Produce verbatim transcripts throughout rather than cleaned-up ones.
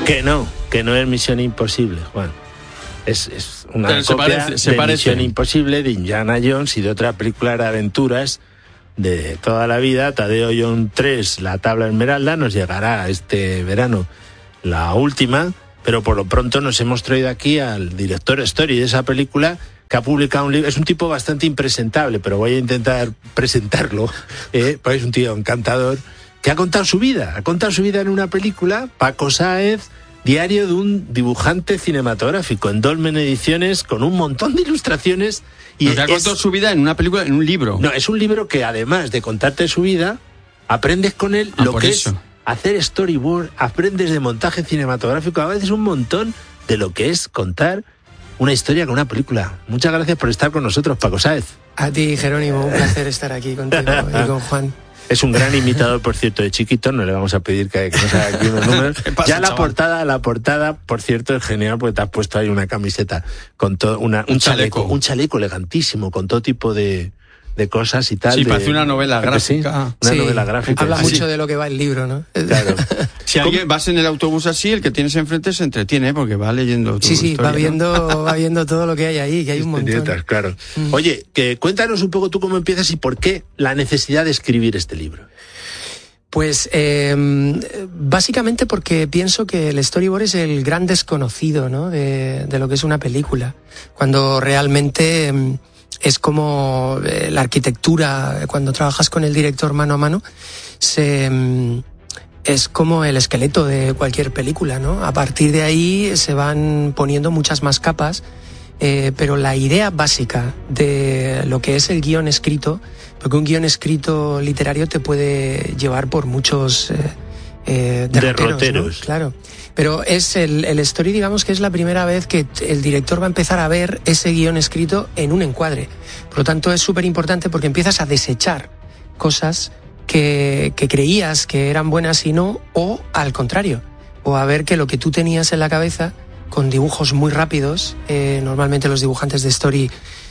Que no, que no es Misión Imposible, Juan. Es, es una Pero copia se parece, se de parece. Misión Imposible, de Indiana Jones y de otra película de aventuras de toda la vida. Tadeo John tres, La Tabla Esmeralda, nos llegará este verano la última, pero por lo pronto nos hemos traído aquí al director Story de esa película, que ha publicado un libro. Es un tipo bastante impresentable, pero voy a intentar presentarlo, ¿eh? Porque es un tío encantador, que ha contado su vida, ha contado su vida en una película, Paco Sáez, Diario de un dibujante cinematográfico, en Dolmen Ediciones, con un montón de ilustraciones. Y ha contado su vida en una película, en un libro. No, es un libro que además de contarte su vida, aprendes con él ah, lo que eso. es hacer storyboard, aprendes de montaje cinematográfico, a veces un montón de lo que es contar una historia con una película. Muchas gracias por estar con nosotros, Paco Sáez. A ti, Jerónimo, un placer estar aquí contigo y con Juan. Es un gran imitador, por cierto, de Chiquito. No le vamos a pedir que, que nos haga aquí unos números. pasa, Ya la chaval? portada, la portada, por cierto, es genial porque te has puesto ahí una camiseta con todo, una, un, Un chaleco, chaleco. un chaleco elegantísimo con todo tipo de, de cosas y tal. Sí, de, parece una novela ¿a que sí? gráfica. Una Sí, novela gráfica. habla sí. mucho de lo que va el libro, ¿no? Claro. Si alguien vas en el autobús así, el que tienes enfrente se entretiene, porque va leyendo tu Sí, sí, historia, va viendo, ¿no? va viendo todo lo que hay ahí, que hay un montón. Historietas, claro. Mm. Oye, que cuéntanos un poco tú cómo empiezas y por qué la necesidad de escribir este libro. Pues eh, básicamente porque pienso que el storyboard es el gran desconocido, ¿no? de, de lo que es una película. Cuando realmente eh, es como eh, la arquitectura, cuando trabajas con el director mano a mano, se, eh, es como el esqueleto de cualquier película, ¿no? A partir de ahí se van poniendo muchas más capas. Eh, pero la idea básica de lo que es el guión escrito, porque un guión escrito literario te puede llevar por muchos eh, eh, derroteros, derroteros, ¿no? Claro. Pero es el, el story, digamos que es la primera vez que el director va a empezar a ver ese guión escrito en un encuadre. Por lo tanto, es súper importante porque empiezas a desechar cosas que, que creías que eran buenas y no, o al contrario, o a ver que lo que tú tenías en la cabeza, con dibujos muy rápidos, eh, normalmente los dibujantes de story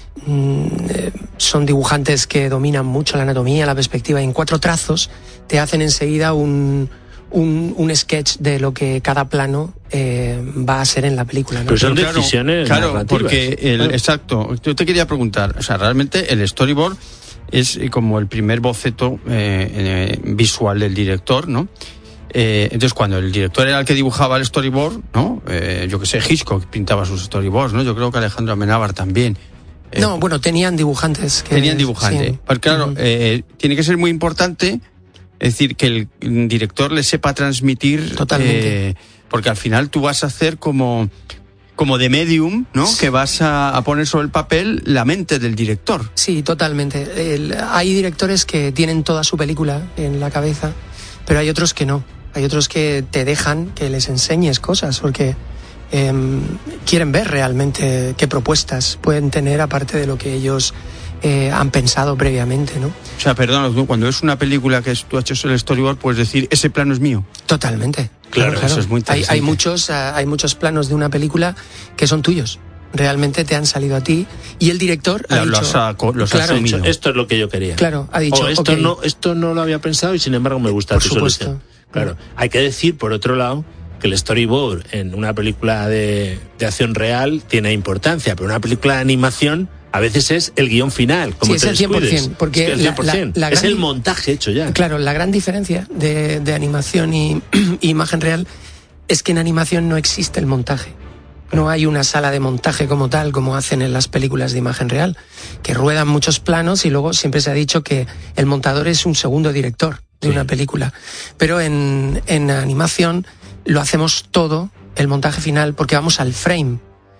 mm, eh, son dibujantes que dominan mucho la anatomía, la perspectiva, y en cuatro trazos te hacen enseguida un, un, un sketch de lo que cada plano eh, va a ser en la película, ¿no? Pero son Claro, decisiones claro, narrativas. porque el, Claro. exacto, yo te quería preguntar, o sea, realmente el storyboard es como el primer boceto eh, eh, visual del director, ¿no? Eh, entonces, cuando el director era el que dibujaba el storyboard, ¿no? Eh, yo que sé, Hitchcock pintaba sus storyboards, ¿no? Yo creo que Alejandro Amenábar también. Eh, No, bueno, tenían dibujantes. Que, tenían dibujante. sí. Porque claro, Uh-huh. eh, tiene que ser muy importante, es decir, que el director le sepa transmitir. Totalmente. Eh, porque al final tú vas a hacer como, como de medium, ¿no? Que vas a, a poner sobre el papel la mente del director. Sí, totalmente. El, hay directores que tienen toda su película en la cabeza, pero hay otros que no. Hay otros que te dejan que les enseñes cosas porque eh, quieren ver realmente qué propuestas pueden tener aparte de lo que ellos eh, han pensado previamente, ¿no? O sea, perdón, cuando es una película que tú has hecho el storyboard, puedes decir, ese plano es mío. Totalmente. Claro, eso es muy interesante. Hay, hay, muchos, hay muchos planos de una película que son tuyos. Realmente te han salido a ti y el director ha Lo- dicho... los ha co- los ha claro, asumido. Esto es lo que yo quería. Claro, ha dicho, O esto, ok. no, esto no lo había pensado y sin embargo me gusta Por tu supuesto. solución. Claro. Hay que decir, por otro lado, que el storyboard en una película de, de acción real tiene importancia, pero una película de animación a veces es el guión final, como Sí, es te el cien por descuides. ciento, porque es, que el la- cien por ciento. la- la es gran- el montaje hecho ya. Claro, la gran diferencia de, de animación y, y imagen real es que en animación no existe el montaje. No hay una sala de montaje como tal, como hacen en las películas de imagen real, que ruedan muchos planos y luego siempre se ha dicho que el montador es un segundo director de Sí. una película. Pero en, en animación lo hacemos todo, el montaje final, porque vamos al frame.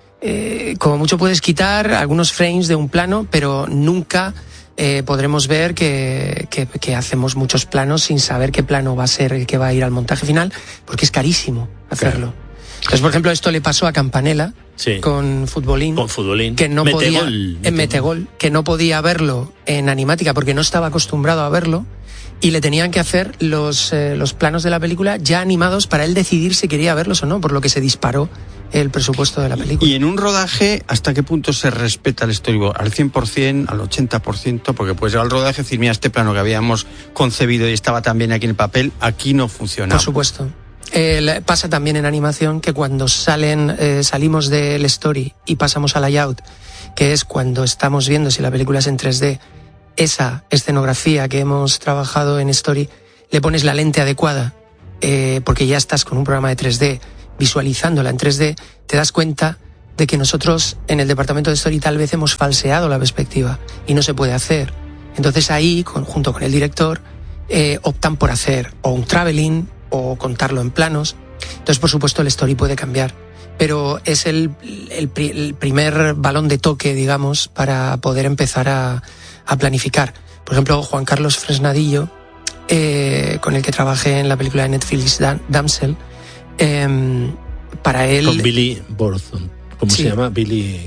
Eh, como mucho puedes quitar algunos frames de un plano, pero nunca eh, podremos ver que, que, que hacemos muchos planos sin saber qué plano va a ser el que va a ir al montaje final, porque es carísimo hacerlo. Claro. Entonces, por ejemplo, esto le pasó a Campanella Sí. con Futbolín, Con Futbolín. que no podía Metegol, en Metegol, que no podía verlo en animática porque no estaba acostumbrado a verlo y le tenían que hacer los eh, los planos de la película ya animados para él decidir si quería verlos o no, por lo que se disparó el presupuesto de la película. Y en un rodaje, ¿hasta qué punto se respeta el storyboard? ¿Al cien por ciento, al ochenta por ciento? Porque puedes llegar al rodaje y decir, mira, este plano que habíamos concebido y estaba también aquí en el papel, aquí no funciona. Por supuesto. Eh, pasa también en animación que cuando salen, eh, salimos del story y pasamos al layout, que es cuando estamos viendo si la película es en tres D, esa escenografía que hemos trabajado en story, le pones la lente adecuada, eh, porque ya estás con un programa de tres D, visualizándola en tres D, te das cuenta de que nosotros en el departamento de story tal vez hemos falseado la perspectiva y no se puede hacer. Entonces ahí, con, junto con el director, eh, optan por hacer o un traveling o contarlo en planos. Entonces, por supuesto, el story puede cambiar, pero es el, el, el primer balón de toque, digamos, para poder empezar a, a planificar. Por ejemplo, Juan Carlos Fresnadillo, eh, con el que trabajé en la película de Netflix Damsel, eh, para él... Con Billy Borthon, ¿cómo sí. se llama? Billy...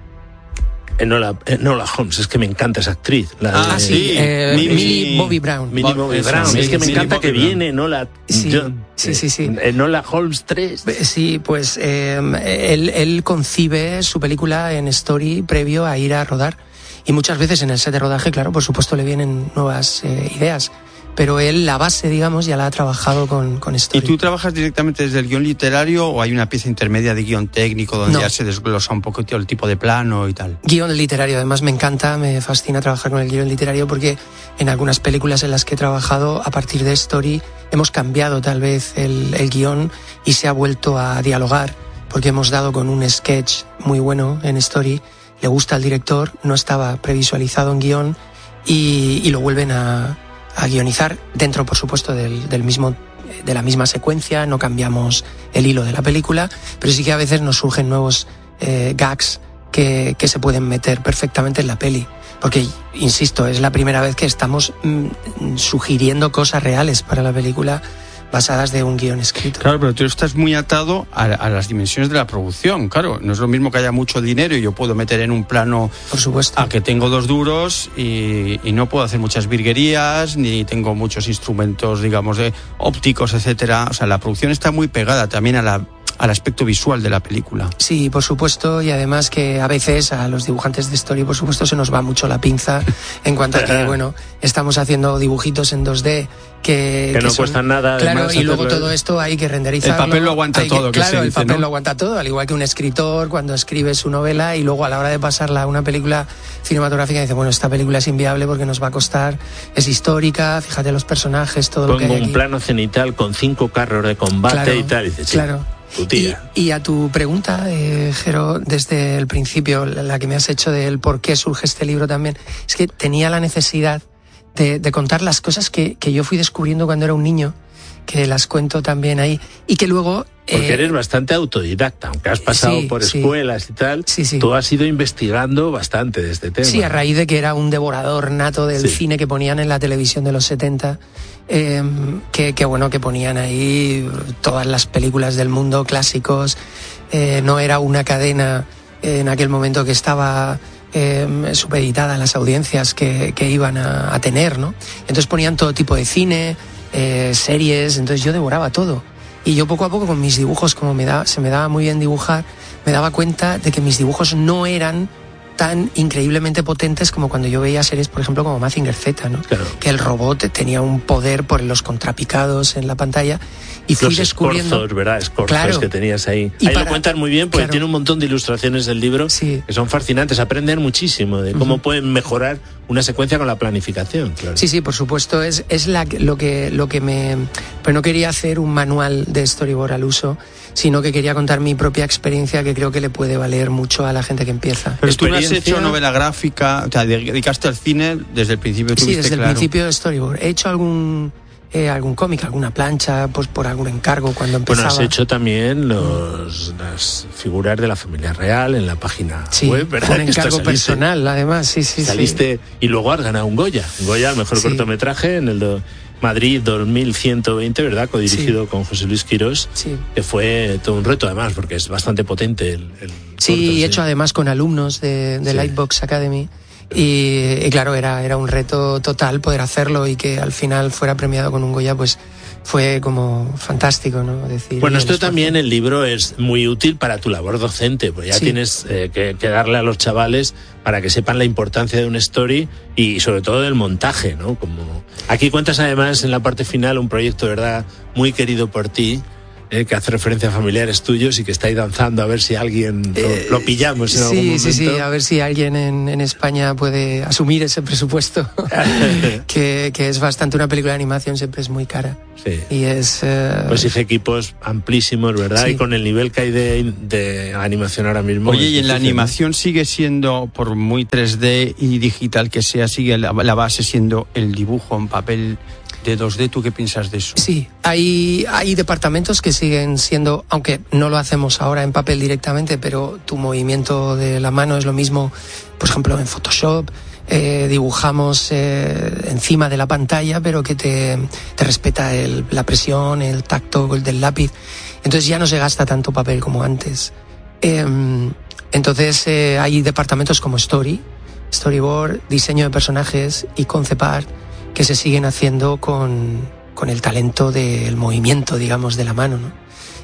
Enola, Enola Holmes, es que me encanta esa actriz. La ah, de, sí, eh, Millie Bobby Brown. Millie Bobby Brown, sí, es que me encanta que Brown. Viene Enola, sí, John, sí, sí, sí. Enola Holmes tres. Sí, pues eh, él, él concibe su película en story previo a ir a rodar. Y muchas veces en el set de rodaje, claro, por supuesto le vienen nuevas eh, ideas. Pero él, la base, digamos, ya la ha trabajado con, con story. ¿Y tú trabajas directamente desde el guión literario o hay una pieza intermedia de guión técnico donde no. ya se desglosa un poco el tipo de plano y tal? Guión literario, además me encanta, me fascina trabajar con el guión literario porque en algunas películas en las que he trabajado, a partir de story, hemos cambiado tal vez el, el guión y se ha vuelto a dialogar, porque hemos dado con un sketch muy bueno en story, le gusta al director, no estaba previsualizado en guión y, y lo vuelven a... a guionizar dentro, por supuesto, del, del mismo, de la misma secuencia, no cambiamos el hilo de la película, pero sí que a veces nos surgen nuevos eh, gags que, que se pueden meter perfectamente en la peli. Porque, insisto, es la primera vez que estamos mm, sugiriendo cosas reales para la película basadas de un guión escrito. Claro, pero tú estás muy atado a, a las dimensiones de la producción, claro. No es lo mismo que haya mucho dinero y yo puedo meter en un plano... Por supuesto. A que tengo dos duros y, y no puedo hacer muchas virguerías, ni tengo muchos instrumentos, digamos, de ópticos, etcétera. O sea, la producción está muy pegada también a la... al aspecto visual de la película. Sí, por supuesto, y además que a veces a los dibujantes de story, por supuesto, se nos va mucho la pinza en cuanto a que, bueno, estamos haciendo dibujitos en dos D que, que, que no son, cuestan nada. Claro, y luego todo esto hay que renderizarlo. El papel lo aguanta que, todo. Que claro, se el dice, papel ¿no? lo aguanta todo, al igual que un escritor cuando escribe su novela y luego a la hora de pasarla a una película cinematográfica dice, bueno, esta película es inviable porque nos va a costar, es histórica, fíjate los personajes, todo Pongo lo que hay un aquí. plano cenital con cinco carros de combate claro, y tal. Y dices, sí, claro. Y, y a tu pregunta, eh, Jero, desde el principio, la que me has hecho del por qué surge este libro también, es que tenía la necesidad de, de contar las cosas que, que yo fui descubriendo cuando era un niño, que las cuento también ahí, y que luego... Porque eh, eres bastante autodidacta, aunque has pasado sí, por sí. escuelas y tal, sí, sí. tú has ido investigando bastante de este tema. Sí, a raíz de que era un devorador nato del sí. cine que ponían en la televisión de los setenta, eh, que, que bueno, que ponían ahí todas las películas del mundo, clásicos, eh, no era una cadena eh, en aquel momento que estaba... Eh, supeditada a las audiencias que, que iban a, a tener, ¿no? Entonces ponían todo tipo de cine, eh, series, entonces yo devoraba todo. Y yo poco a poco con mis dibujos, como me da, se me daba muy bien dibujar, me daba cuenta de que mis dibujos no eran tan increíblemente potentes como cuando yo veía series, por ejemplo, como Mazinger Z, ¿no? Claro. Que el robot tenía un poder por los contrapicados en la pantalla y fui los descubriendo... escorzos, ¿verdad? Escorzos claro. que tenías ahí. Y ahí para... lo cuentan muy bien porque claro. tiene un montón de ilustraciones del libro sí. que son fascinantes. Aprenden muchísimo de cómo uh-huh. pueden mejorar una secuencia con la planificación. Claro. Sí, sí, por supuesto. Es, es la, lo, que, lo que me... Pero no quería hacer un manual de storyboard al uso, sino que quería contar mi propia experiencia que creo que le puede valer mucho a la gente que empieza. Pero tú no has hecho novela gráfica, te dedicaste al cine desde el principio. Sí, desde claro. el principio de storyboard. He hecho algún... Eh, algún cómic, alguna plancha, pues por algún encargo cuando empezaba. Bueno, has hecho también los, las figuras de la familia real en la página sí, web, ¿verdad? un encargo personal, además, sí, sí, saliste, sí. Y luego has ganado un Goya, un Goya, el mejor sí. cortometraje en el do, Madrid dos mil ciento veinte, ¿verdad? Codirigido sí. con José Luis Quirós, sí. que fue todo un reto además, porque es bastante potente el, el Sí, corto, y sí. hecho además con alumnos de, de sí. Lightbox Academy. Y, y claro, era, era un reto total poder hacerlo y que al final fuera premiado con un Goya, pues fue como fantástico, ¿no? Decir, bueno, esto también, el libro es muy útil para tu labor docente, pues ya sí. tienes eh, que, que darle a los chavales para que sepan la importancia de un story y sobre todo del montaje, ¿no? Como aquí cuentas además en la parte final un proyecto, ¿verdad?, muy querido por ti, eh, que hace referencia a familiares tuyos y que está ahí danzando a ver si alguien lo, eh, lo pillamos en sí, algún momento. Sí, sí, a ver si alguien en, en España puede asumir ese presupuesto, que, que es bastante, una película de animación siempre es muy cara. Sí. Y es... Eh... Pues hice equipos amplísimos, ¿verdad? Sí. Y con el nivel que hay de, de animación ahora mismo. Oye, y en la animación sigue siendo, por muy tres D y digital que sea, sigue la, la base siendo el dibujo en papel de dos D. ¿Tú qué piensas de eso? Sí, hay, hay departamentos que siguen siendo, aunque no lo hacemos ahora en papel directamente, pero tu movimiento de la mano es lo mismo, por ejemplo, en Photoshop. Eh, dibujamos eh, encima de la pantalla, pero que te, te respeta el, la presión, el tacto el del lápiz. Entonces ya no se gasta tanto papel como antes. Eh, entonces eh, hay departamentos como Story, Storyboard, diseño de personajes y Concept Art que se siguen haciendo con, con el talento del movimiento, digamos, de la mano, ¿no?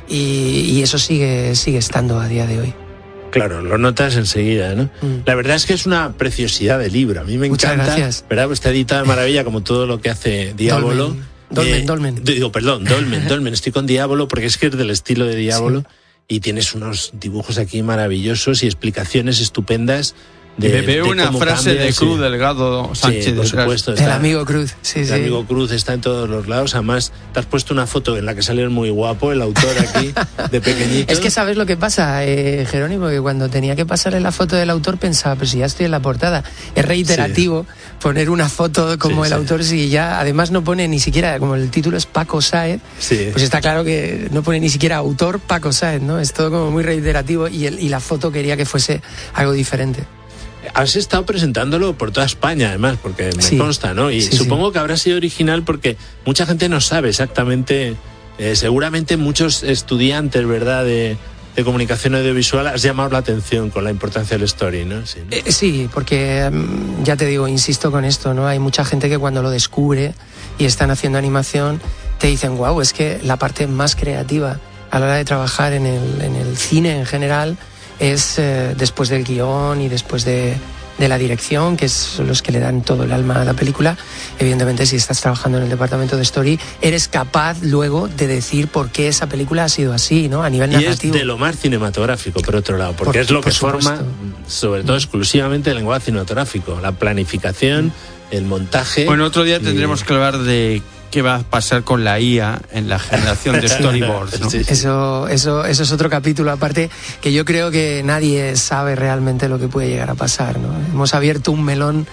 Y, y eso sigue, sigue estando a día de hoy. Claro, lo notas enseguida, ¿no? Mm. La verdad es que es una preciosidad de libro. A mí me Muchas encanta. Gracias. ¿Verdad? Está editado de maravilla como todo lo que hace Diabolo. Dolmen, Dolmen. Eh, Dolmen. Digo, perdón, Dolmen, Dolmen. Estoy con Diabolo porque es que es del estilo de Diabolo. Sí. Y tienes unos dibujos aquí maravillosos y explicaciones estupendas. De, Me veo de una frase cambia, de Cruz sí. Delgado Sánchez. Sí, por supuesto. Está, el amigo Cruz. Sí, el sí. amigo Cruz está en todos los lados. Además, te has puesto una foto en la que sale muy guapo el autor aquí, de pequeñito. Es que sabes lo que pasa, eh, Jerónimo, que cuando tenía que pasarle la foto del autor pensaba, pero si ya estoy en la portada. Es reiterativo sí. poner una foto como sí, el sí. autor, si ya además no pone ni siquiera, como el título es Paco Sáez, sí. pues está claro que no pone ni siquiera autor Paco Sáez, ¿no? Es todo como muy reiterativo y, el, y la foto quería que fuese algo diferente. Has estado presentándolo por toda España, además, porque me sí, consta, ¿no? Y sí, supongo sí. que habrá sido original porque mucha gente no sabe exactamente, eh, seguramente muchos estudiantes, ¿verdad?, de, de comunicación audiovisual has llamado la atención con la importancia del story, ¿no? Sí, ¿no? Eh, sí, porque ya te digo, insisto con esto, ¿no? Hay mucha gente que cuando lo descubre y están haciendo animación te dicen, guau, es que la parte más creativa a la hora de trabajar en el, en el cine en general es eh, después del guión y después de, de la dirección, que son los que le dan todo el alma a la película. Evidentemente, si estás trabajando en el departamento de story, eres capaz luego de decir por qué esa película ha sido así, ¿no? A nivel y narrativo. Y es de lo más cinematográfico, por otro lado, porque por, es lo que forma, sobre todo exclusivamente el lenguaje cinematográfico, la planificación, mm. el montaje. Bueno, otro día y... tendremos que hablar de qué va a pasar con la I A en la generación de storyboards, ¿no? Sí, sí. Eso, eso, eso es otro capítulo aparte, que yo creo que nadie sabe realmente lo que puede llegar a pasar, ¿no? Hemos abierto un melón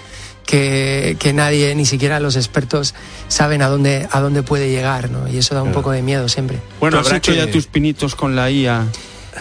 que, que nadie, ni siquiera los expertos, saben a dónde, a dónde puede llegar, ¿no? Y eso da un claro. poco de miedo siempre. Bueno, ¿has hecho que... ya tus pinitos con la I A?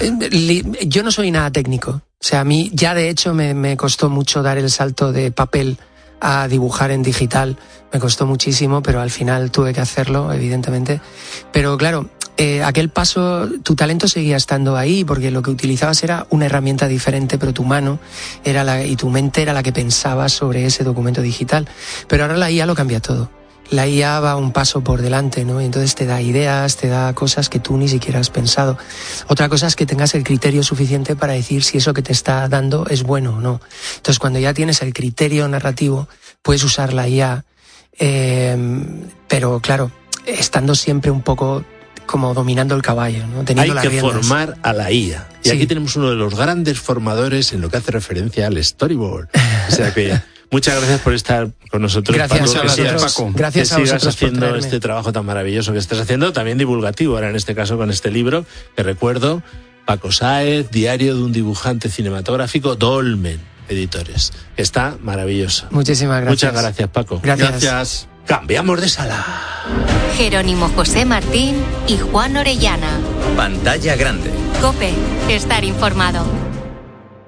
Yo no soy nada técnico. O sea, a mí ya de hecho me, me costó mucho dar el salto de papel a dibujar en digital. Me costó muchísimo, pero al final tuve que hacerlo, evidentemente. Pero claro, eh, aquel paso, tu talento seguía estando ahí, porque lo que utilizabas era una herramienta diferente, pero tu mano era la, y tu mente era la que pensaba sobre ese documento digital. Pero ahora la I A lo cambia todo. La I A va un paso por delante, ¿no? Y entonces te da ideas, te da cosas que tú ni siquiera has pensado. Otra cosa es que tengas el criterio suficiente para decir si eso que te está dando es bueno o no. Entonces, cuando ya tienes el criterio narrativo, puedes usar la I A, eh, pero claro, estando siempre un poco como dominando el caballo, ¿no? Teniendo Hay que las riendas. formar a la I A. Y sí. aquí tenemos uno de los grandes formadores en lo que hace referencia al storyboard. O sea que muchas gracias por estar con nosotros, gracias Paco. A vosotros, Paco. Gracias que a sigas vosotros haciendo por este trabajo tan maravilloso que estás haciendo, también divulgativo, ahora en este caso con este libro, que recuerdo, Paco Sáez, Diario de un dibujante cinematográfico, Dolmen Editores, que está maravilloso. Muchísimas gracias. Muchas gracias, Paco. Gracias. gracias. Cambiamos de sala. Jerónimo José Martín y Juan Orellana. Pantalla grande. COPE. Estar informado.